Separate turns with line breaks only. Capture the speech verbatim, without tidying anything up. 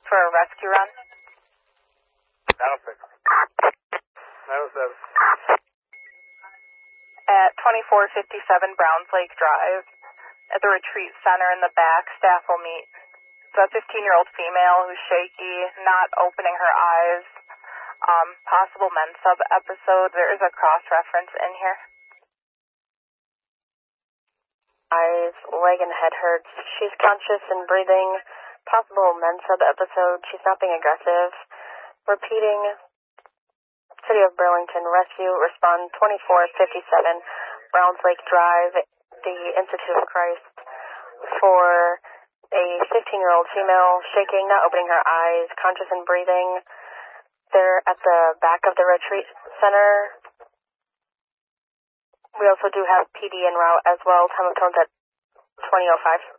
for a rescue run.
nine oh six. nine oh seven.
At twenty-four fifty-seven Browns Lake Drive, at the retreat center in the back, staff will meet. It's a fifteen-year-old female who's shaky, not opening her eyes. Um, possible men-sub episode. There is a cross-reference in here.
Eyes, leg and head hurts. She's conscious and breathing. Possible men-sub episode. She's not being aggressive. Repeating. City of Burlington Rescue. Respond twenty-four fifty-seven Browns Lake Drive, the Institute of Christ, for a fifteen-year-old female shaking, not opening her eyes, conscious and breathing. They're at the back of the retreat center. We also do have P D en route as well. Time of tones at twenty oh five.